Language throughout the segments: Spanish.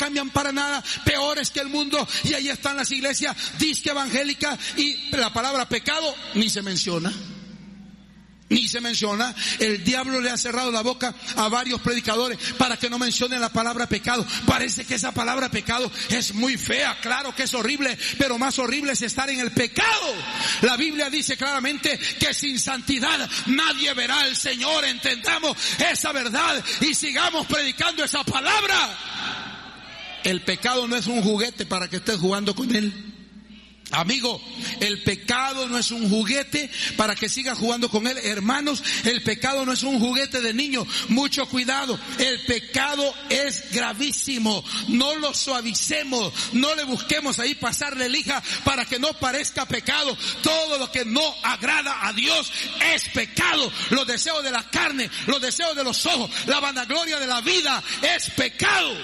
cambian para nada, peores que el mundo, y ahí están las iglesias disque evangélicas, y la palabra pecado ni se menciona. Ni se menciona. El diablo le ha cerrado la boca a varios predicadores para que no mencionen la palabra pecado. Parece que esa palabra pecado es muy fea. Claro que es horrible, pero más horrible es estar en el pecado. La Biblia dice claramente que sin santidad nadie verá al Señor. Entendamos esa verdad y sigamos predicando esa palabra. El pecado no es un juguete para que estés jugando con él. Amigo, el pecado no es un juguete para que sigas jugando con él. Hermanos, el pecado no es un juguete de niño. Mucho cuidado. El pecado es gravísimo. No lo suavicemos. No le busquemos ahí pasarle lija para que no parezca pecado. Todo lo que no agrada a Dios es pecado. Los deseos de la carne, los deseos de los ojos, la vanagloria de la vida es pecado.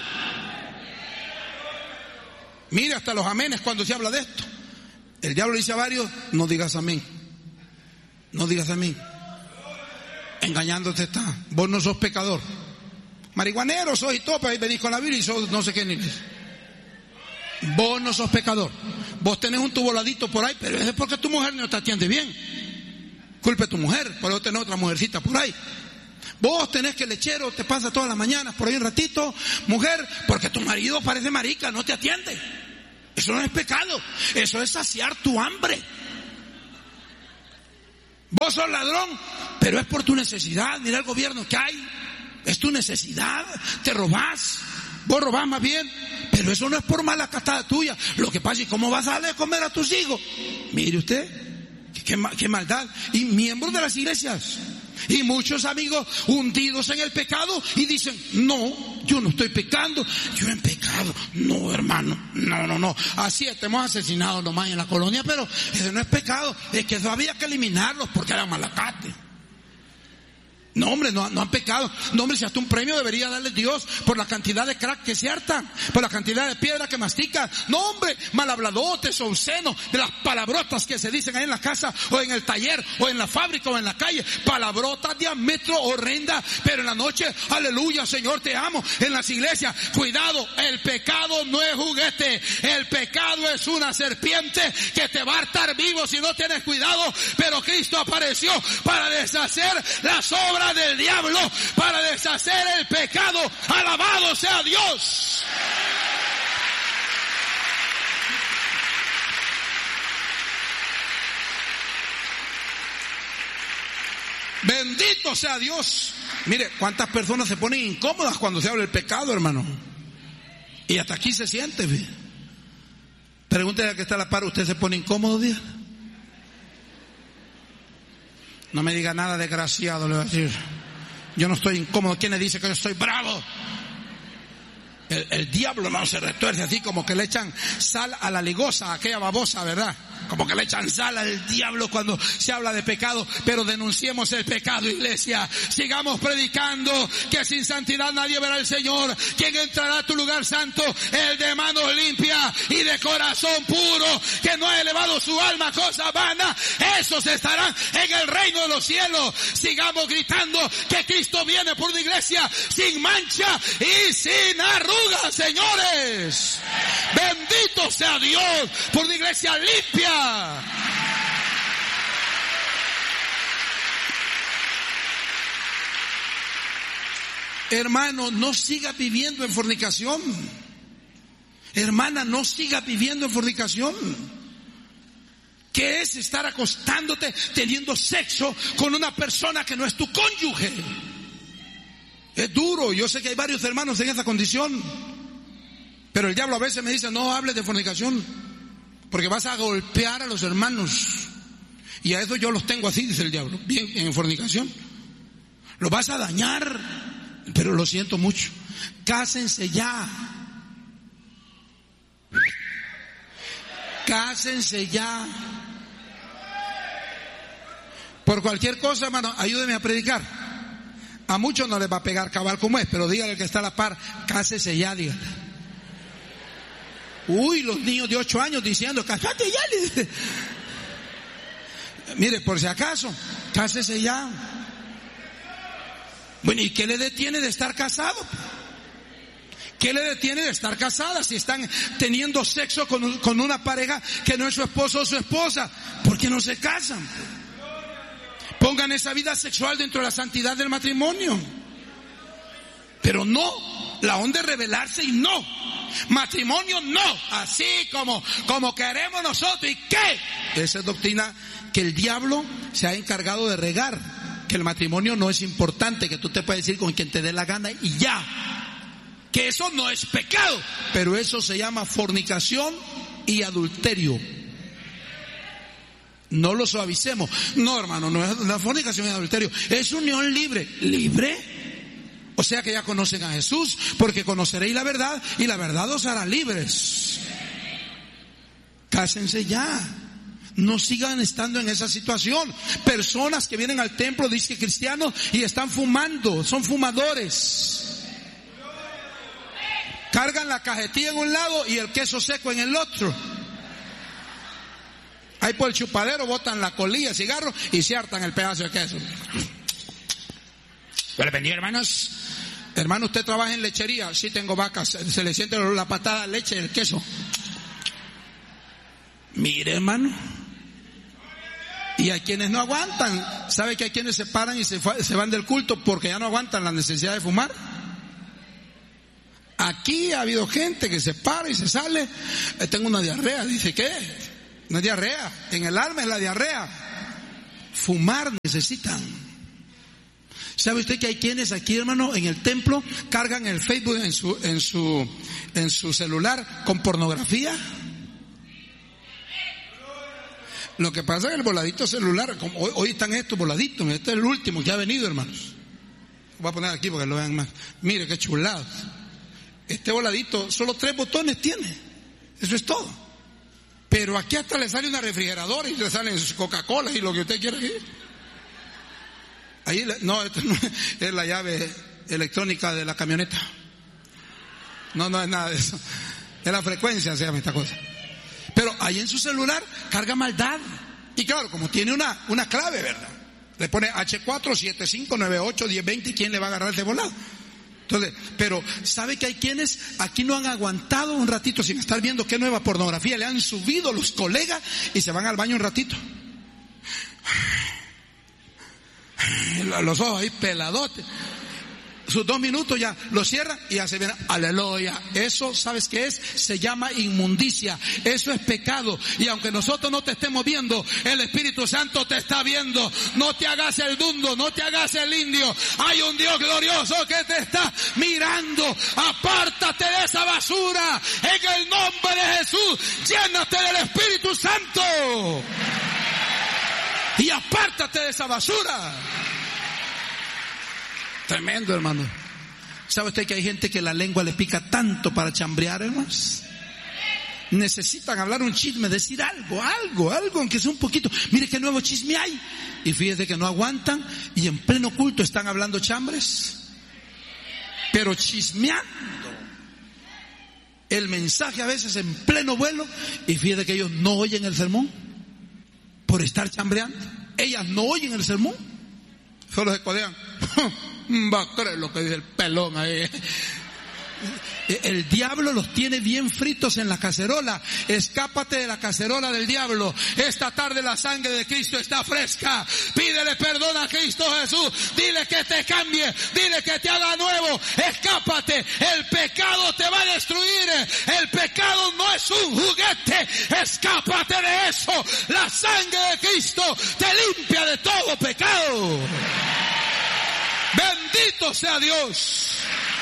Mire hasta los amenes cuando se habla de esto. El diablo dice a varios, no digas amén. No digas amén. Engañándote está. Vos no sos pecador. Marihuanero sos y todo, venís con la Biblia y sos no sé qué ni. Vos no sos pecador. Vos tenés un tuboladito por ahí, pero es porque tu mujer no te atiende bien. Culpe a tu mujer, por eso tenés otra mujercita por ahí. Vos tenés que el lechero te pasa todas las mañanas por ahí un ratito, mujer, porque tu marido parece marica, no te atiende. Eso no es pecado, eso es saciar tu hambre. Vos sos ladrón, pero es por tu necesidad. Mira el gobierno que hay, es tu necesidad. Te robás, vos robás más bien, pero eso no es por mala catada tuya. Lo que pasa es cómo vas a darle de comer a tus hijos. Mire usted, qué maldad. Y miembros de las iglesias y muchos amigos hundidos en el pecado y dicen, no, yo no estoy pecando, yo en pecado. No, hermano, no. Así estemos asesinados nomás en la colonia, pero ese no es pecado. Es que eso había que eliminarlos porque eran malacates. No, hombre, no han pecado. No, hombre, si hasta un premio debería darle Dios por la cantidad de crack que se hartan, por la cantidad de piedra que mastican. No, hombre, malhabladotes, obscenos, de las palabrotas que se dicen ahí en la casa, o en el taller, o en la fábrica, o en la calle. Palabrotas diámetro horrenda, pero en la noche, aleluya, Señor, te amo. En las iglesias, cuidado, el pecado no es juguete. El pecado es una serpiente que te va a hartar vivo si no tienes cuidado. Pero Cristo apareció para deshacer las obras del diablo, para deshacer el pecado. Alabado sea Dios. Bendito sea Dios. Mire, cuántas personas se ponen incómodas cuando se habla del pecado, hermano. Y hasta aquí se siente. Pregúntele al que está a la par, ¿usted se pone incómodo, día? No me diga nada, desgraciado, le voy a decir. Yo no estoy incómodo. ¿Quién le dice que yo estoy bravo? El diablo no se retuerce así como que le echan sal a la ligosa, aquella babosa, ¿verdad? Como que le echan sal al diablo cuando se habla de pecado. Pero denunciemos el pecado, iglesia. Sigamos predicando que sin santidad nadie verá al Señor. ¿Quién entrará a tu lugar santo? El de manos limpias y de corazón puro, que no ha elevado su alma a cosa vana. Esos estarán en el reino de los cielos. Sigamos gritando que Cristo viene por una iglesia sin mancha y sin arrugas, señores. Bendito sea Dios por una iglesia limpia. Hermano, no siga viviendo en fornicación. Hermana, no siga viviendo en fornicación. ¿Qué es estar acostándote, teniendo sexo con una persona que no es tu cónyuge? Es duro. Yo sé que hay varios hermanos en esa condición, pero el diablo a veces me dice, no hables de fornicación, porque vas a golpear a los hermanos. Y a eso yo los tengo así, dice el diablo, bien, en fornicación. Los vas a dañar, pero lo siento mucho. Cásense ya. Cásense ya. Por cualquier cosa, hermano, ayúdeme a predicar. A muchos no les va a pegar cabal como es, pero dígale al que está a la par, cásese ya, dígale. Uy, los niños de 8 años diciendo, cásate ya, le dice. Mire, por si acaso, cásese ya. Bueno, ¿y qué le detiene de estar casado? ¿Qué le detiene de estar casadas si están teniendo sexo con una pareja que no es su esposo o su esposa? ¿Por qué no se casan? Pongan esa vida sexual dentro de la santidad del matrimonio. Pero no, la onda es rebelarse y no. Matrimonio no, así como queremos nosotros. ¿Y qué? Esa es doctrina que el diablo se ha encargado de regar. Que el matrimonio no es importante, que tú te puedes ir con quien te dé la gana y ya. Que eso no es pecado, pero eso se llama fornicación y adulterio. No lo suavicemos. No, hermano, no es la fornicación y adulterio. Es unión libre. ¿Libre? O sea que ya conocen a Jesús, porque conoceréis la verdad y la verdad os hará libres. Cásense ya. No sigan estando en esa situación. Personas que vienen al templo, dicen cristianos, y están fumando, son fumadores. Cargan la cajetilla en un lado y el queso seco en el otro. Ahí por el chupadero botan la colilla de cigarro y se hartan el pedazo de queso. ¿Yo le vendí, hermanos? Hermano, ¿usted trabaja en lechería? Sí, tengo vacas. Se le siente la patada de leche y el queso. Mire, hermano. Y hay quienes no aguantan. ¿Sabe que hay quienes se paran y se van del culto porque ya no aguantan la necesidad de fumar? Aquí ha habido gente que se para y se sale. Tengo una diarrea. Dice, ¿qué? No es diarrea. En el alma es la diarrea. Fumar necesitan. ¿Sabe usted que hay quienes aquí, hermano, en el templo cargan el Facebook en su celular con pornografía? Lo que pasa es que el voladito celular, como hoy están estos voladitos, este es el último que ha venido, hermanos. Voy a poner aquí porque lo vean más. Mire qué chulado. Este voladito solo 3 botones tiene. Eso es todo. Pero aquí hasta le sale una refrigeradora y le salen Coca-Cola y lo que usted quiera. Ahí, no, esto no es la llave electrónica de la camioneta. No es nada de eso. Es la frecuencia, se llama esta cosa. Pero ahí en su celular carga maldad. Y claro, como tiene una clave, ¿verdad? Le pone H475981020 y ¿quién le va a agarrar de volado? Entonces, pero ¿sabe que hay quienes aquí no han aguantado un ratito sin estar viendo qué nueva pornografía le han subido los colegas y se van al baño un ratito? Los ojos ahí peladotes. Sus 2 minutos ya lo cierran y ya se viene, aleluya. Eso, ¿sabes qué es? Se llama inmundicia. Eso es pecado. Y aunque nosotros no te estemos viendo, el Espíritu Santo te está viendo. No te hagas el dundo, no te hagas el indio. Hay un Dios glorioso que te está mirando. Apártate de esa basura. En el nombre de Jesús, llénate del Espíritu Santo. Y apártate de esa basura. Tremendo, hermano. ¿Sabe usted que hay gente que la lengua le pica tanto para chambrear, hermanos? Necesitan hablar un chisme, decir algo, aunque sea un poquito. Mire qué nuevo chisme hay. Y fíjese que no aguantan y en pleno culto están hablando chambres. Pero chismeando. El mensaje a veces en pleno vuelo y fíjese que ellos no oyen el sermón por estar chambreando. Ellas no oyen el sermón. Solo se codean. Va a creer lo que dice el pelón ahí. El diablo los tiene bien fritos en la cacerola. Escápate de la cacerola del diablo. Esta tarde la sangre de Cristo está fresca. Pídele perdón a Cristo Jesús. Dile que te cambie. Dile que te haga nuevo. Escápate. El pecado te va a destruir. El pecado no es un juguete. Escápate de eso. La sangre de Cristo te limpia de todo pecado. Bendito sea Dios.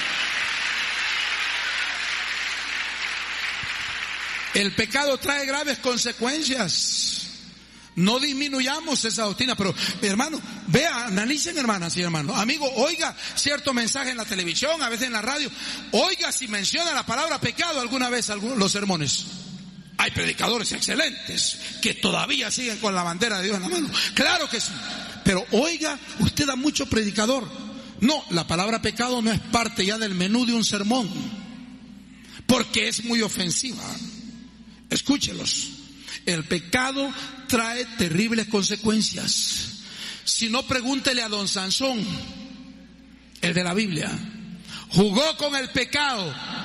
El pecado trae graves consecuencias. No disminuyamos esa doctrina, pero hermano, vea, analicen, hermanas y hermanos. Amigo, oiga cierto mensaje en la televisión, a veces en la radio. Oiga si menciona la palabra pecado alguna vez los sermones. Hay predicadores excelentes que todavía siguen con la bandera de Dios en la mano. Claro que sí. Pero oiga, usted da mucho predicador. No, la palabra pecado no es parte ya del menú de un sermón. Porque es muy ofensiva. Escúchelos. El pecado trae terribles consecuencias. Si no, pregúntele a don Sansón, el de la Biblia. Jugó con el pecado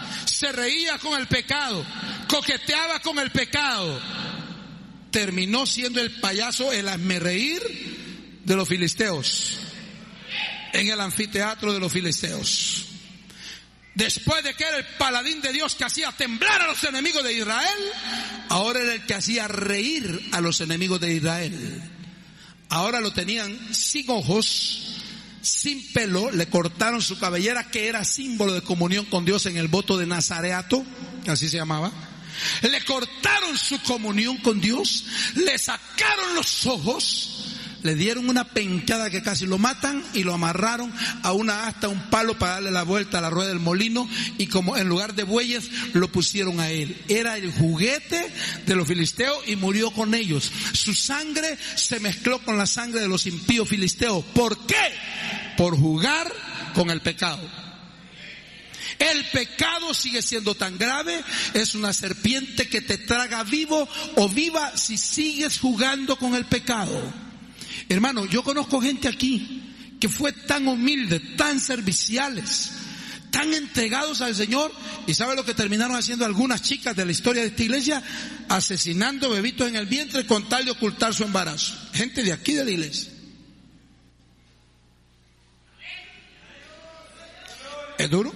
se reía con el pecado, coqueteaba con el pecado, terminó siendo el payaso, el hazmerreír de los filisteos, en el anfiteatro de los filisteos. Después de que era el paladín de Dios que hacía temblar a los enemigos de Israel, ahora era el que hacía reír a los enemigos de Israel. Ahora lo tenían sin ojos, sin pelo, le cortaron su cabellera, que era símbolo de comunión con Dios en el voto de Nazareato, así se llamaba. Le cortaron su comunión con Dios, le sacaron los ojos, le dieron una pencada que casi lo matan y lo amarraron a una asta, un palo para darle la vuelta a la rueda del molino, y como en lugar de bueyes lo pusieron a él. Era el juguete de los filisteos y murió con ellos. Su sangre se mezcló con la sangre de los impíos filisteos. ¿Por qué? Por jugar con el pecado. El pecado sigue siendo tan grave, es una serpiente que te traga vivo o viva si sigues jugando con el pecado. Hermano, yo conozco gente aquí que fue tan humilde, tan serviciales, tan entregados al Señor, y ¿sabe lo que terminaron haciendo algunas chicas de la historia de esta iglesia? Asesinando bebitos en el vientre con tal de ocultar su embarazo. Gente de aquí de la iglesia. ¿Es duro?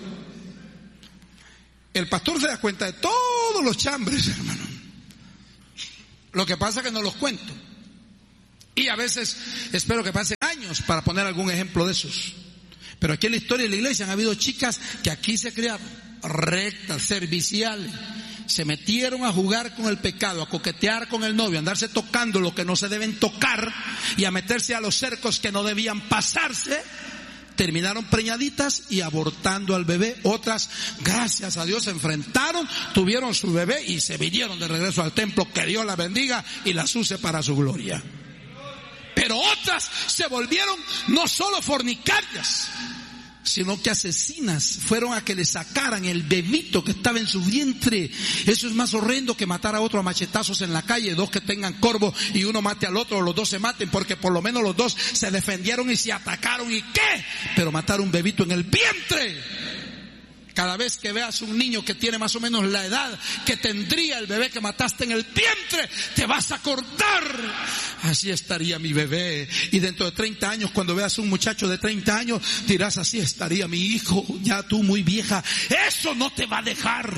El pastor se da cuenta de todos los chambres, hermano. Lo que pasa es que no los cuento. Y a veces espero que pasen años para poner algún ejemplo de esos. Pero aquí en la historia de la iglesia han habido chicas que aquí se criaron, rectas, serviciales. Se metieron a jugar con el pecado, a coquetear con el novio, a andarse tocando lo que no se deben tocar y a meterse a los cercos que no debían pasarse. Terminaron preñaditas y abortando al bebé. Otras, gracias a Dios, se enfrentaron, tuvieron su bebé y se vinieron de regreso al templo. Que Dios las bendiga y las use para su gloria. Pero otras se volvieron no solo fornicarias, sino que asesinas. Fueron a que le sacaran el bebito que estaba en su vientre. Eso es más horrendo que matar a otro a machetazos en la calle, dos que tengan corvo y uno mate al otro, o los dos se maten, porque por lo menos los dos se defendieron y se atacaron. ¿Y qué? Pero matar un bebito en el vientre. Cada vez que veas un niño que tiene más o menos la edad que tendría el bebé que mataste en el vientre, te vas a acordar. Así estaría mi bebé. Y dentro de 30 años, cuando veas un muchacho de 30 años, dirás, así estaría mi hijo, ya tú muy vieja. Eso no te va a dejar.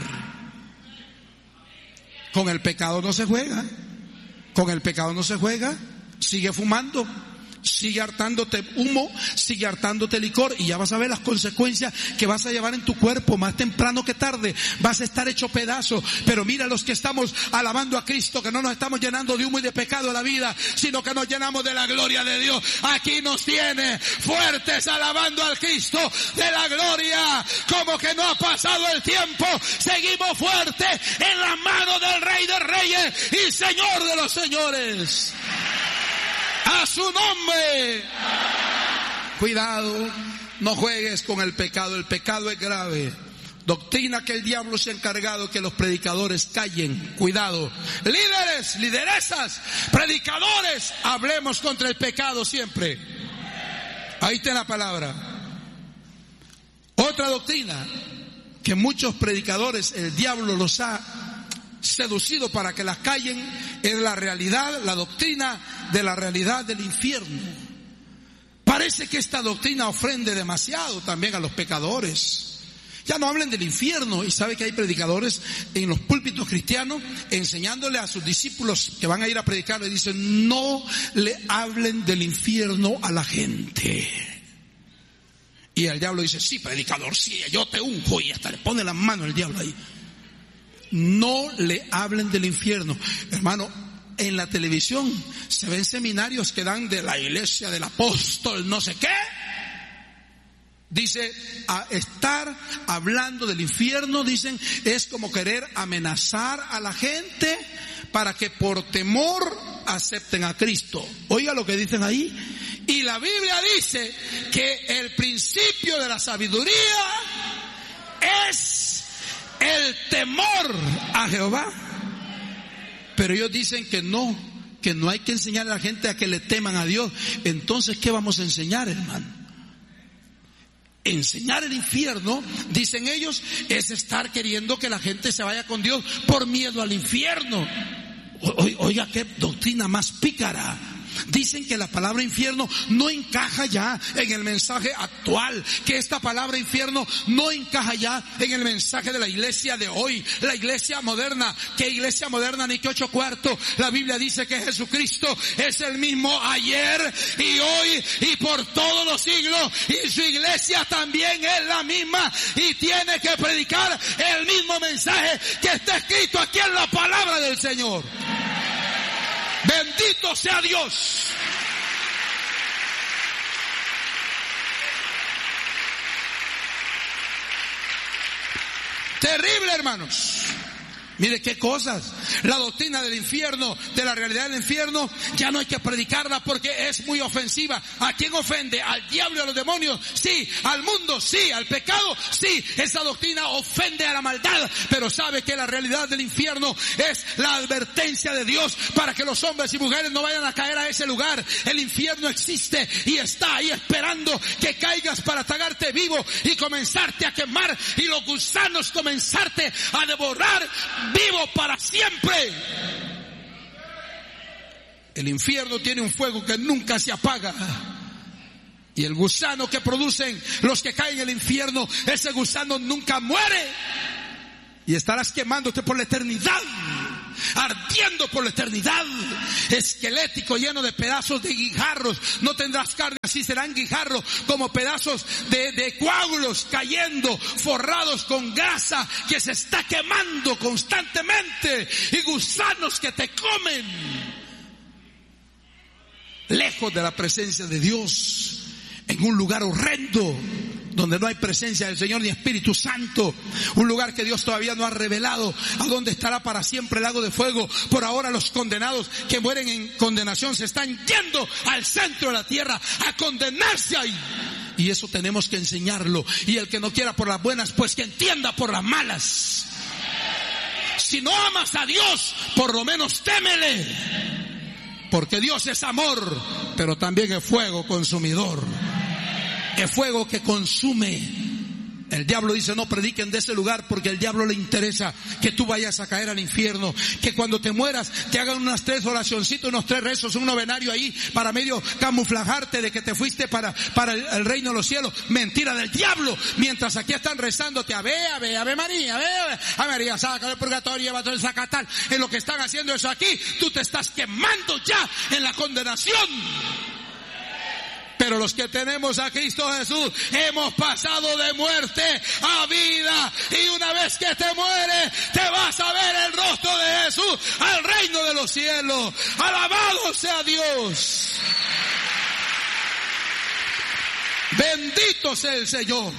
Con el pecado no se juega. Con el pecado no se juega. Sigue fumando. Sigue hartándote humo, sigue hartándote licor, y ya vas a ver las consecuencias que vas a llevar en tu cuerpo. Más temprano que tarde vas a estar hecho pedazo. Pero mira los que estamos alabando a Cristo, que no nos estamos llenando de humo y de pecado la vida, sino que nos llenamos de la gloria de Dios. Aquí nos tiene fuertes alabando al Cristo de la gloria. Como que no ha pasado el tiempo, seguimos fuertes en la mano del Rey de Reyes y Señor de los Señores. A su nombre. Cuidado, no juegues con el pecado es grave. Doctrina que el diablo se ha encargado que los predicadores callen. Cuidado. Líderes, lideresas, predicadores, hablemos contra el pecado siempre. Ahí está la palabra. Otra doctrina que muchos predicadores, el diablo los ha seducido para que las callen, es la realidad, la doctrina de la realidad del infierno. Parece que esta doctrina ofende demasiado también a los pecadores. Ya no hablen del infierno. Y sabe que hay predicadores en los púlpitos cristianos enseñándole a sus discípulos que van a ir a predicar, le dicen, no le hablen del infierno a la gente. Y el diablo dice, sí, predicador, sí, yo te unjo, y hasta le pone la mano el diablo ahí. No le hablen del infierno. Hermano, en la televisión se ven seminarios que dan de la iglesia del apóstol no sé qué. Dice, a estar hablando del infierno, dicen, es como querer amenazar a la gente para que por temor acepten a Cristo. Oiga lo que dicen ahí. Y la Biblia dice que el principio de la sabiduría es el temor a Jehová. Pero ellos dicen que no hay que enseñar a la gente a que le teman a Dios. Entonces, ¿qué vamos a enseñar, hermano? enseñar el infierno, dicen ellos, es estar queriendo que la gente se vaya con Dios por miedo al infierno. Oiga, qué doctrina más pícara. Dicen que la palabra infierno no encaja ya en el mensaje actual, que esta palabra infierno no encaja ya en el mensaje de la iglesia de hoy, la iglesia moderna. ¿Qué iglesia moderna ni qué 8 cuartos? La Biblia dice que Jesucristo es el mismo ayer y hoy y por todos los siglos, y su iglesia también es la misma y tiene que predicar el mismo mensaje que está escrito aquí en la palabra del Señor. Bendito sea Dios. Terrible, hermanos. Mire qué cosas. La doctrina del infierno, de la realidad del infierno, ya no hay que predicarla porque es muy ofensiva. ¿A quién ofende? ¿Al diablo y a los demonios? Sí. ¿Al mundo? Sí. ¿Al pecado? Sí. Esa doctrina ofende a la maldad, pero sabe que la realidad del infierno es la advertencia de Dios para que los hombres y mujeres no vayan a caer a ese lugar. El infierno existe y está ahí esperando que caigas para tragarte vivo y comenzarte a quemar y los gusanos comenzarte a devorar vivo para siempre. El infierno tiene un fuego que nunca se apaga. Y el gusano que producen los que caen en el infierno, ese gusano nunca muere. Y estarás quemándote por la eternidad, ardiendo por la eternidad, esquelético, lleno de pedazos de guijarros. No tendrás carne, así serán guijarros, como pedazos de coágulos cayendo, forrados con grasa que se está quemando constantemente, y gusanos que te comen, lejos de la presencia de Dios, en un lugar horrendo, donde no hay presencia del Señor ni Espíritu Santo, un lugar que Dios todavía no ha revelado, a donde estará para siempre el lago de fuego. Por ahora los condenados que mueren en condenación se están yendo al centro de la tierra a condenarse ahí. Y eso tenemos que enseñarlo. Y el que no quiera por las buenas, pues que entienda por las malas. Si no amas a Dios, por lo menos témele, porque Dios es amor, pero también es fuego consumidor. Es fuego que consume. El diablo dice: no prediquen de ese lugar, porque al diablo le interesa que tú vayas a caer al infierno, que cuando te mueras te hagan unas 3 oracioncitos, unos 3 rezos, un novenario ahí para medio camuflajarte de que te fuiste para el reino de los cielos. Mentira del diablo. Mientras aquí están rezándote Ave María, Ave María, saca del purgatorio, llévate el sacatal. En lo que están haciendo eso aquí, tú te estás quemando ya en la condenación. Pero los que tenemos a Cristo Jesús hemos pasado de muerte a vida, y una vez que te mueres te vas a ver el rostro de Jesús al reino de los cielos. Alabado sea Dios. Bendito sea el Señor.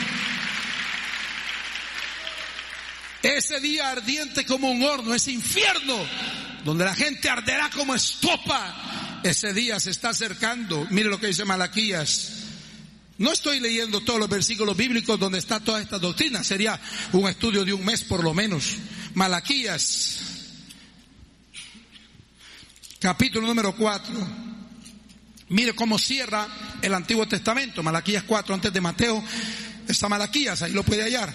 Ese día ardiente como un horno, ese infierno donde la gente arderá como estopa, ese día se está acercando. Mire lo que dice Malaquías. No estoy leyendo todos los versículos bíblicos donde está toda esta doctrina. Sería un estudio de un mes por lo menos. Malaquías, capítulo número 4. Mire cómo cierra el Antiguo Testamento. Malaquías 4, antes de Mateo está Malaquías, ahí lo puede hallar.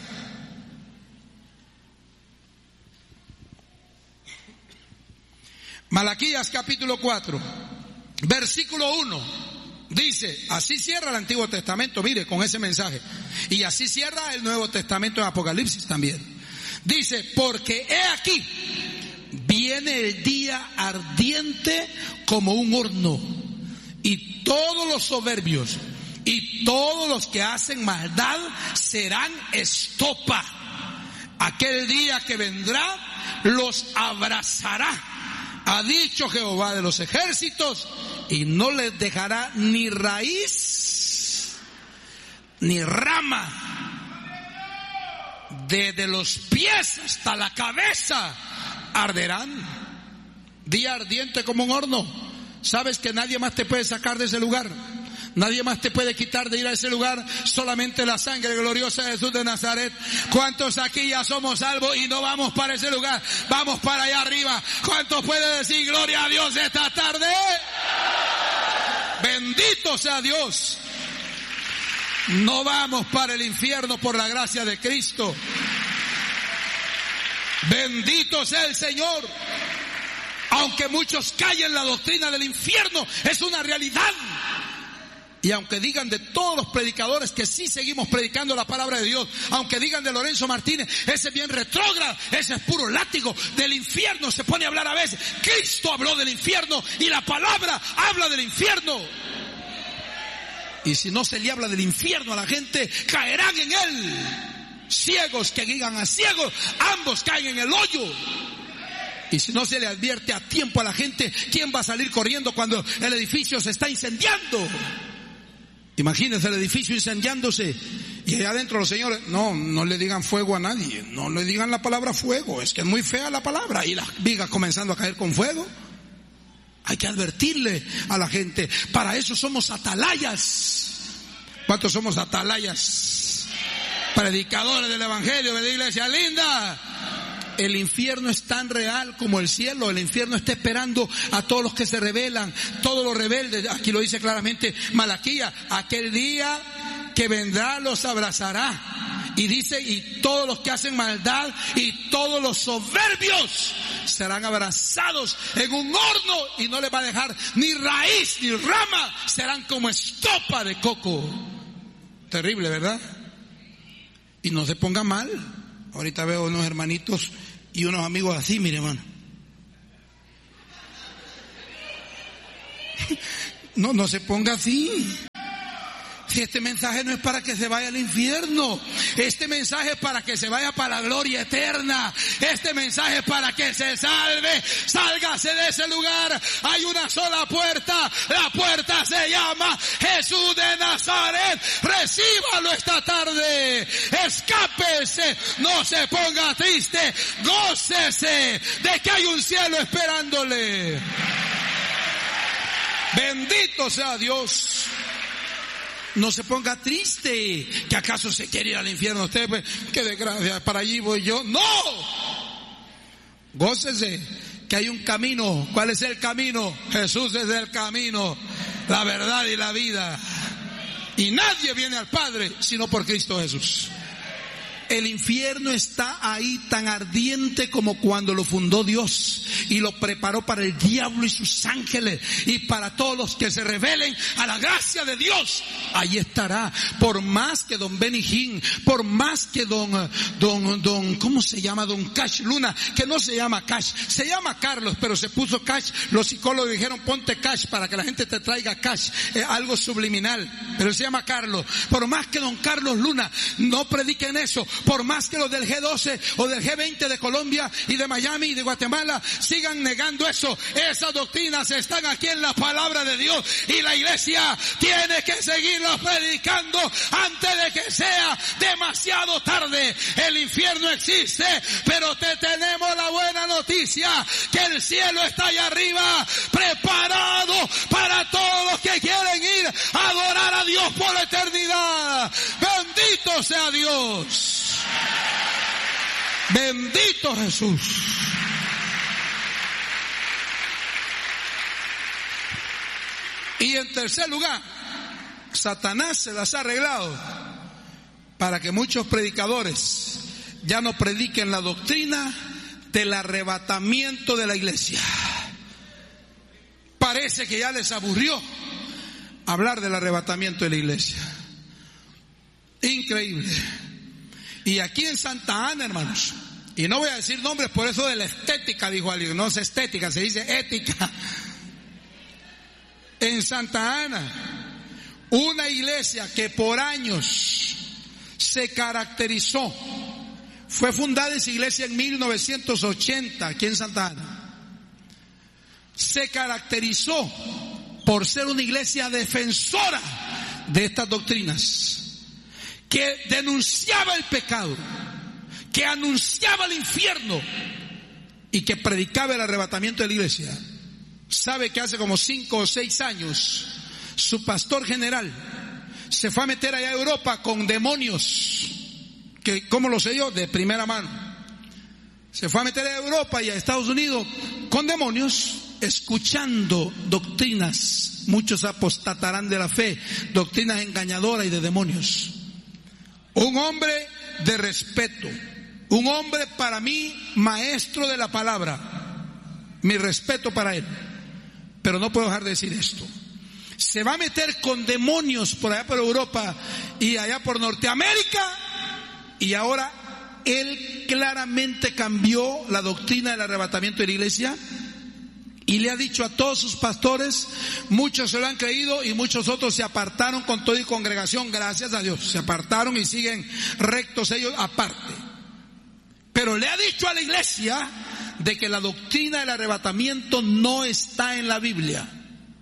Malaquías capítulo 4, versículo 1, dice, así cierra el Antiguo Testamento, mire, con ese mensaje. Y así cierra el Nuevo Testamento en Apocalipsis también. Dice: porque he aquí, viene el día ardiente como un horno, y todos los soberbios y todos los que hacen maldad serán estopa. Aquel día que vendrá los abrazará, ha dicho Jehová de los ejércitos, y no les dejará ni raíz ni rama. Desde los pies hasta la cabeza arderán. Día ardiente como un horno. Sabes que nadie más te puede sacar de ese lugar. Nadie más te puede quitar de ir a ese lugar, solamente la sangre gloriosa de Jesús de Nazaret. ¿Cuántos aquí ya somos salvos y no vamos para ese lugar? Vamos para allá arriba. ¿Cuántos pueden decir gloria a Dios esta tarde? Bendito sea Dios. No vamos para el infierno por la gracia de Cristo. Bendito sea el Señor. Aunque muchos callen en la doctrina del infierno, es una realidad. Y aunque digan de todos los predicadores que sí seguimos predicando la palabra de Dios, aunque digan de Lorenzo Martínez, ese es bien retrógrado, ese es puro látigo, del infierno se pone a hablar a veces. Cristo habló del infierno y la palabra habla del infierno. Y si no se le habla del infierno a la gente, caerán en él. Ciegos que digan a ciegos, ambos caen en el hoyo. Y si no se le advierte a tiempo a la gente, ¿quién va a salir corriendo cuando el edificio se está incendiando? Imagínense el edificio incendiándose y allá adentro los señores, no le digan fuego a nadie, no le digan la palabra fuego, es que es muy fea la palabra, y las vigas comenzando a caer con fuego. Hay que advertirle a la gente. Para eso somos atalayas. ¿Cuántos somos atalayas? Predicadores del evangelio de la iglesia linda. El infierno es tan real como el cielo. El infierno está esperando a todos los que se rebelan, todos los rebeldes. Aquí lo dice claramente Malaquías: aquel día que vendrá los abrazará. Y dice, y todos los que hacen maldad y todos los soberbios serán abrazados en un horno y no les va a dejar ni raíz ni rama. Serán como estopa de coco. Terrible, ¿verdad? Y no se ponga mal. Ahorita veo unos hermanitos y unos amigos así, mire, hermano. No se ponga así. Si este mensaje no es para que se vaya al infierno, este mensaje es para que se vaya para la gloria eterna. Este mensaje es para que se salve. Sálgase de ese lugar. Hay una sola puerta. La puerta se llama Jesús de Nazaret. Recíbalo esta tarde. Escápese. No se ponga triste. Gócese de que hay un cielo esperándole. Bendito sea Dios. No se ponga triste. ¿Que acaso se quiere ir al infierno usted? Pues, qué desgracia, para allí voy yo. ¡No! Gócese que hay un camino. ¿Cuál es el camino? Jesús es el camino, la verdad y la vida. Y nadie viene al Padre sino por Cristo Jesús. El infierno está ahí tan ardiente como cuando lo fundó Dios y lo preparó para el diablo y sus ángeles y para todos los que se rebelen a la gracia de Dios. Ahí estará. Por más que don Benny Hinn, por más que don ¿cómo se llama? Don Cash Luna, que no se llama Cash, se llama Carlos, pero se puso Cash. Los psicólogos dijeron ponte Cash para que la gente te traiga Cash, algo subliminal, pero se llama Carlos. Por más que don Carlos Luna no prediquen eso, por más que los del G12 o del G20 de Colombia y de Miami y de Guatemala sigan negando eso, esas doctrinas están aquí en la palabra de Dios y la iglesia tiene que seguirlas predicando antes de que sea demasiado tarde. El infierno existe, pero te tenemos la buena noticia que el cielo está allá arriba preparado para todos los que quieren ir a adorar a Dios por la eternidad. Bendito sea Dios. Bendito Jesús. Y en tercer lugar, Satanás se las ha arreglado para que muchos predicadores ya no prediquen la doctrina del arrebatamiento de la iglesia. Parece que ya les aburrió hablar del arrebatamiento de la iglesia. Increíble. Y aquí en Santa Ana, hermanos, y no voy a decir nombres por eso de la estética, dijo alguien, no es estética, se dice ética. En Santa Ana, una iglesia que por años se caracterizó, fue fundada esa iglesia en 1980, aquí en Santa Ana. Se caracterizó por ser una iglesia defensora de estas doctrinas, que denunciaba el pecado, que anunciaba el infierno y que predicaba el arrebatamiento de la iglesia. Sabe que hace como 5 o 6 años su pastor general se fue a meter allá a Europa con demonios, que ¿cómo lo sé yo? De primera mano. Se fue a meter a Europa y a Estados Unidos con demonios, escuchando doctrinas muchos apostatarán de la fe, doctrinas engañadoras y de demonios. Un hombre de respeto, un hombre para mí maestro de la palabra, mi respeto para él, pero no puedo dejar de decir esto. Se va a meter con demonios por allá por Europa y allá por Norteamérica, y ahora él claramente cambió la doctrina del arrebatamiento de la iglesia y le ha dicho a todos sus pastores, muchos se lo han creído y muchos otros se apartaron con todo y congregación, gracias a Dios, se apartaron y siguen rectos ellos aparte. Pero le ha dicho a la iglesia de que la doctrina del arrebatamiento no está en la Biblia.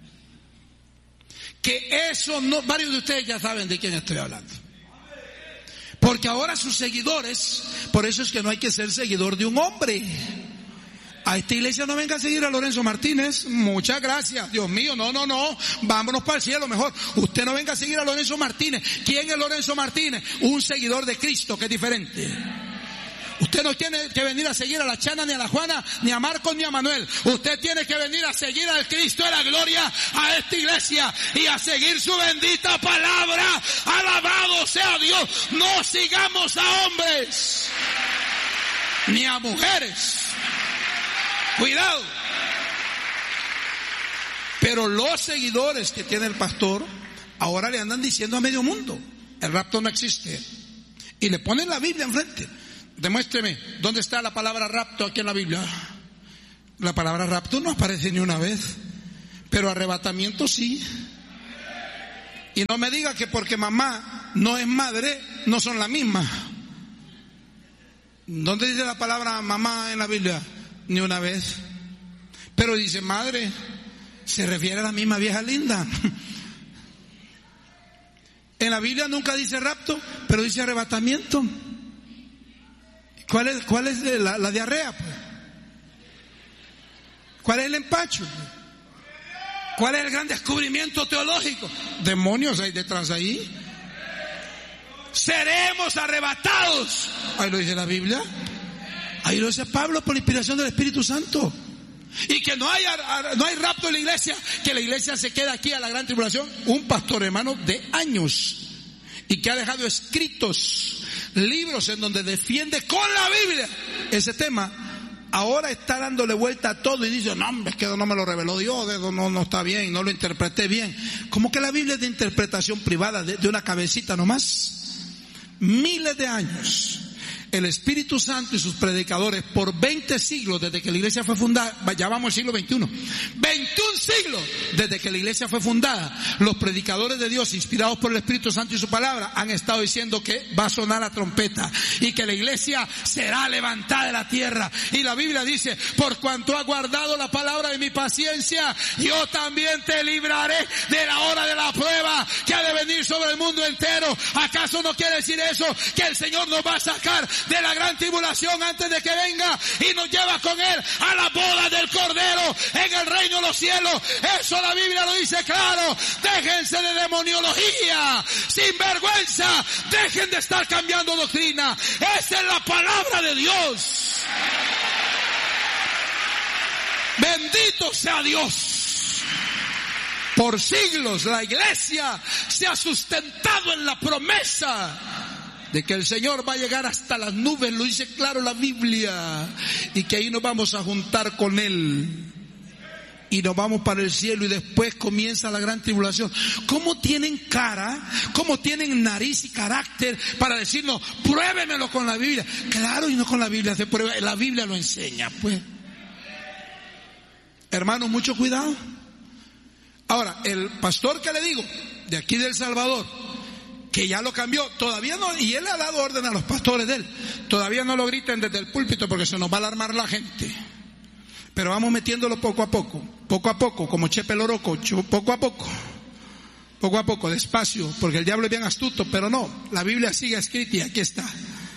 Que eso no, varios de ustedes ya saben de quién estoy hablando. Porque ahora sus seguidores, por eso es que no hay que ser seguidor de un hombre. A esta iglesia no venga a seguir a Lorenzo Martínez, muchas gracias, Dios mío, no, vámonos para el cielo mejor. Usted no venga a seguir a Lorenzo Martínez. ¿Quién es Lorenzo Martínez? Un seguidor de Cristo, que es diferente. Usted no tiene que venir a seguir a la Chana, ni a la Juana, ni a Marcos, ni a Manuel. Usted tiene que venir a seguir al Cristo de la gloria, a esta iglesia, y a seguir su bendita palabra. Alabado sea Dios. No sigamos a hombres, ni a mujeres. Cuidado. Pero los seguidores que tiene el pastor, ahora le andan diciendo a medio mundo, el rapto no existe. Y le ponen la Biblia enfrente. Demuéstreme, ¿dónde está la palabra rapto aquí en la Biblia? La palabra rapto no aparece ni una vez, pero arrebatamiento sí. Y no me diga que porque mamá no es madre, no son la misma. ¿Dónde dice la palabra mamá en la Biblia? Ni una vez. Pero dice madre, se refiere a la misma vieja linda. En la Biblia nunca dice rapto, pero dice arrebatamiento. ¿Cuál es la diarrea? Pues? ¿Cuál es el empacho? ¿Cuál es el gran descubrimiento teológico? Demonios hay detrás de ahí. Seremos arrebatados. Ahí lo dice la Biblia. Ahí lo dice Pablo por la inspiración del Espíritu Santo. Y que no hay rapto en la iglesia, que la iglesia se queda aquí a la gran tribulación. Un pastor hermano de años y que ha dejado escritos libros en donde defiende con la Biblia ese tema, ahora está dándole vuelta a todo y dice, no hombre, es que no me lo reveló Dios, eso no está bien, no lo interpreté bien. Como que la Biblia es de interpretación privada de una cabecita nomás. Miles de años el Espíritu Santo y sus predicadores por 20 siglos desde que la iglesia fue fundada, ya vamos al siglo XXI, 21 siglos desde que la iglesia fue fundada, los predicadores de Dios inspirados por el Espíritu Santo y su palabra han estado diciendo que va a sonar la trompeta y que la iglesia será levantada de la tierra. Y la Biblia dice, por cuanto has guardado la palabra de mi paciencia, yo también te libraré de la hora de la prueba que ha de venir sobre el mundo entero. ¿Acaso no quiere decir eso? Que el Señor nos va a sacar de la gran tribulación antes de que venga y nos lleva con él a la boda del Cordero en el reino de los cielos. Eso la Biblia lo dice claro. Déjense de demoniología, sin vergüenza, dejen de estar cambiando doctrina. Esa es la palabra de Dios. Bendito sea Dios. Por siglos la iglesia se ha sustentado en la promesa de que el Señor va a llegar hasta las nubes, lo dice claro la Biblia, y que ahí nos vamos a juntar con Él y nos vamos para el cielo y después comienza la gran tribulación. ¿Cómo tienen cara, cómo tienen nariz y carácter para decirnos, pruébemelo con la Biblia? Claro, y no con la Biblia se prueba, la Biblia lo enseña, pues. Hermanos, mucho cuidado. Ahora, el pastor que le digo, de aquí de El Salvador, que ya lo cambió, todavía no, y él le ha dado orden a los pastores de él, todavía no lo griten desde el púlpito porque se nos va a alarmar la gente, pero vamos metiéndolo poco a poco, como Chepe Loroco, poco a poco, despacio, porque el diablo es bien astuto, pero no, la Biblia sigue escrita y aquí está.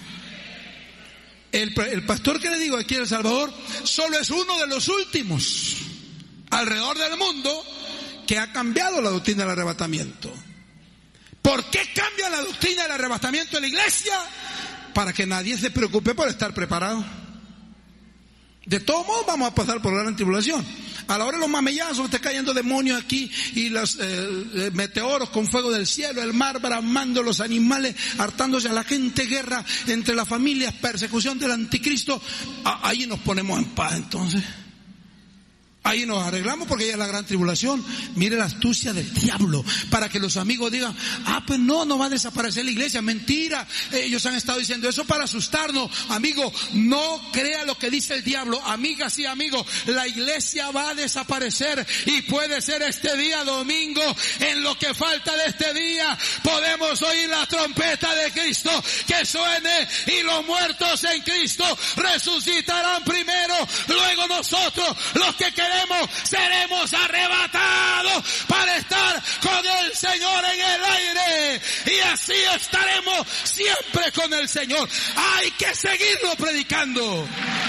El pastor que le digo aquí en El Salvador solo es uno de los últimos alrededor del mundo que ha cambiado la doctrina del arrebatamiento. ¿Por qué cambia la doctrina del arrebatamiento en la iglesia? Para que nadie se preocupe por estar preparado. De todos modos vamos a pasar por la gran tribulación. A la hora de los mamellazos está cayendo demonios aquí y los meteoros con fuego del cielo, el mar bramando, los animales hartándose a la gente, guerra entre las familias, persecución del anticristo. Ahí nos ponemos en paz entonces. Ahí nos arreglamos porque ya es la gran tribulación. Mire la astucia del diablo para que los amigos digan, pues no va a desaparecer la iglesia. Mentira, ellos han estado diciendo eso para asustarnos. Amigo, no crea lo que dice el diablo. Amigas y amigos, la iglesia va a desaparecer y puede ser este día domingo. En lo que falta de este día podemos oír la trompeta de Cristo que suene y los muertos en Cristo resucitarán primero. Luego nosotros, los que seremos arrebatados para estar con el Señor en el aire, y así estaremos siempre con el Señor. Hay que seguirlo predicando.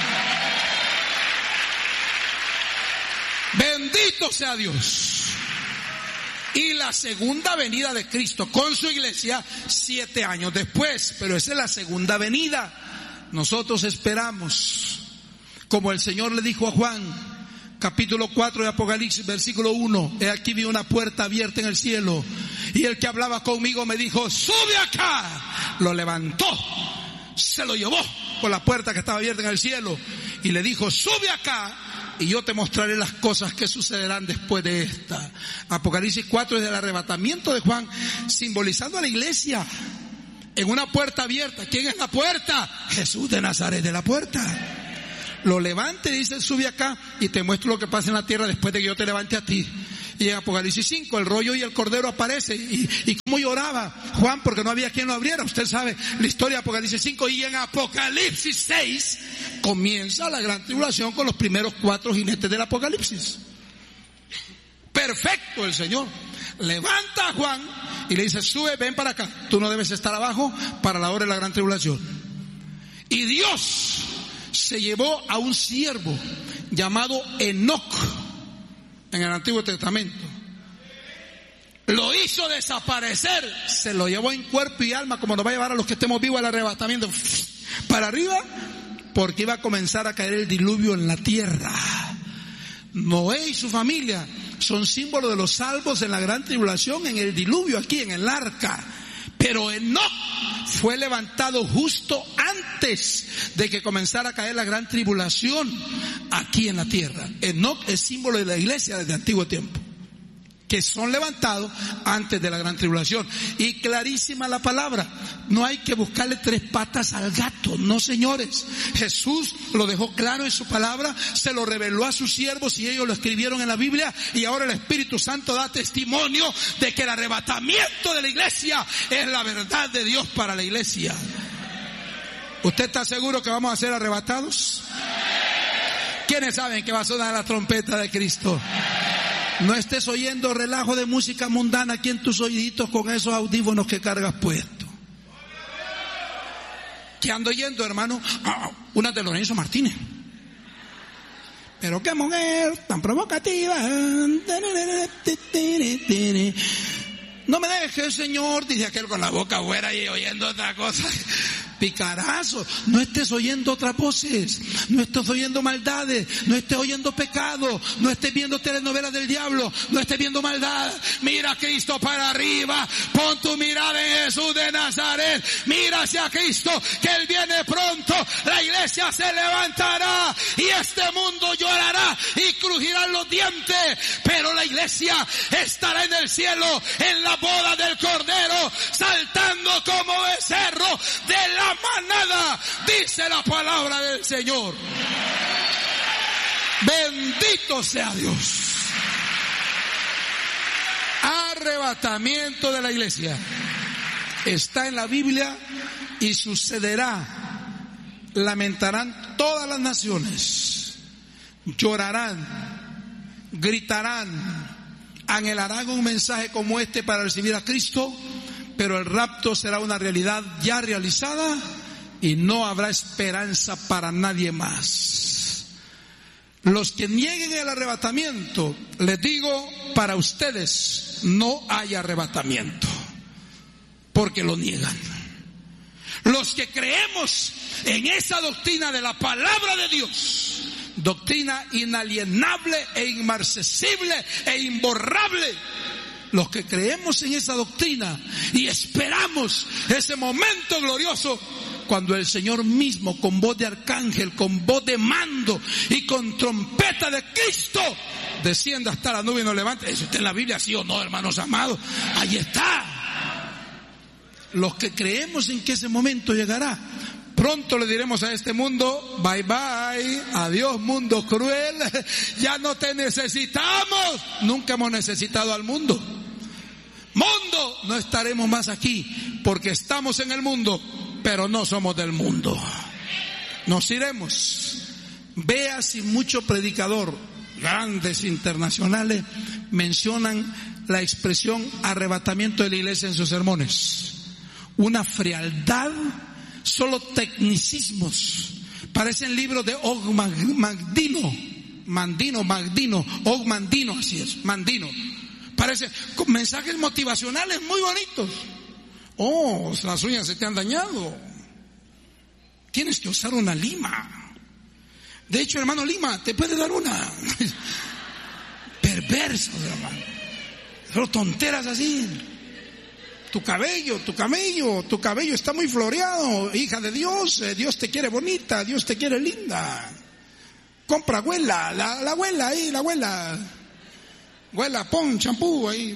Bendito sea Dios. Y la segunda venida de Cristo con su iglesia 7 años después, pero esa es la segunda venida. Nosotros esperamos, como el Señor le dijo a Juan, capítulo 4 de Apocalipsis, versículo 1. He aquí vi una puerta abierta en el cielo, y el que hablaba conmigo me dijo, sube acá. Lo levantó, se lo llevó por la puerta que estaba abierta en el cielo, y le dijo, sube acá, y yo te mostraré las cosas que sucederán después de esta. Apocalipsis 4 es del arrebatamiento de Juan, simbolizando a la iglesia en una puerta abierta. ¿Quién es la puerta? Jesús de Nazaret de la puerta. Lo levanta y dice, sube acá y te muestro lo que pasa en la tierra después de que yo te levante a ti. Y en Apocalipsis 5 el rollo y el cordero aparece, y cómo lloraba Juan porque no había quien lo abriera. Usted sabe la historia de Apocalipsis 5. Y en Apocalipsis 6 comienza la gran tribulación con los primeros 4 jinetes del Apocalipsis. Perfecto. El Señor levanta a Juan y le dice, sube, ven para acá, tú no debes estar abajo para la hora de la gran tribulación. Y Dios se llevó a un siervo llamado Enoc en el Antiguo Testamento. Lo hizo desaparecer, se lo llevó en cuerpo y alma, como nos va a llevar a los que estemos vivos al arrebatamiento, para arriba, porque iba a comenzar a caer el diluvio en la tierra. Noé y su familia son símbolos de los salvos en la gran tribulación, en el diluvio aquí, en el arca. Pero Enoc fue levantado justo antes de que comenzara a caer la gran tribulación aquí en la tierra. Enoc es símbolo de la iglesia desde antiguo tiempo, que son levantados antes de la gran tribulación. Y clarísima la palabra, no hay que buscarle 3 patas al gato, no señores. Jesús lo dejó claro en su palabra, se lo reveló a sus siervos y ellos lo escribieron en la Biblia, y ahora el Espíritu Santo da testimonio de que el arrebatamiento de la iglesia es la verdad de Dios para la iglesia. ¿Usted está seguro que vamos a ser arrebatados? ¿Quiénes saben que va a sonar la trompeta de Cristo? No estés oyendo relajo de música mundana aquí en tus oíditos con esos audífonos que cargas puestos. ¿Qué ando oyendo, hermano? Una de Lorenzo Martínez. Pero qué mujer tan provocativa. No me dejes, Señor, dice aquel con la boca fuera y oyendo otra cosa. Picarazo, no estés oyendo otras voces, no estés oyendo maldades, no estés oyendo pecado, no estés viendo telenovelas del diablo, no estés viendo maldad. Mira a Cristo para arriba, pon tu mirada en Jesús de Nazaret, mira hacia Cristo, que Él viene pronto, la iglesia se levantará y este mundo llorará y crujirán los dientes, pero la iglesia estará en el cielo, en la boda del Cordero, saltando como becerro de la manada, dice la palabra del Señor. Bendito sea Dios. Arrebatamiento de la iglesia está en la Biblia y sucederá. Lamentarán todas las naciones, llorarán, gritarán, anhelarán un mensaje como este para recibir a Cristo. Pero el rapto será una realidad ya realizada y no habrá esperanza para nadie más. Los que nieguen el arrebatamiento, les digo, para ustedes no hay arrebatamiento, porque lo niegan. Los que creemos en esa doctrina de la palabra de Dios, doctrina inalienable e inmarcesible e imborrable. Los que creemos en esa doctrina y esperamos ese momento glorioso cuando el Señor mismo, con voz de arcángel, con voz de mando y con trompeta de Cristo, descienda hasta la nube y nos levante. ¿Eso está en la Biblia, sí o no, hermanos amados? Ahí está. Los que creemos en que ese momento llegará, pronto le diremos a este mundo: bye bye, adiós mundo cruel, ya no te necesitamos. Nunca hemos necesitado al mundo. Mundo, no estaremos más aquí porque estamos en el mundo, pero no somos del mundo. Nos iremos. Vea si mucho predicador, grandes internacionales, mencionan la expresión arrebatamiento de la iglesia en sus sermones. Una frialdad, solo tecnicismos. Parecen libros de Og Mandino, así es, Mandino. Parecen mensajes motivacionales muy bonitos. Oh, las uñas se te han dañado. Tienes que usar una lima. De hecho, hermano Lima, te puede dar una. Perverso, hermano. Solo tonteras así. Tu cabello está muy floreado, hija de Dios. Dios te quiere bonita, Dios te quiere linda. Compra abuela, la abuela ahí, la abuela. Abuela, pon champú ahí.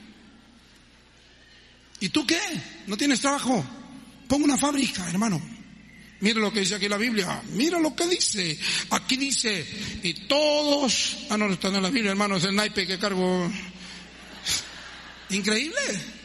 ¿Y tú qué? ¿No tienes trabajo? Pon una fábrica, hermano. Mira lo que dice aquí la Biblia. Mira lo que dice. Aquí dice, y todos... no está en la Biblia, hermano, es el naipe que cargo. Increíble.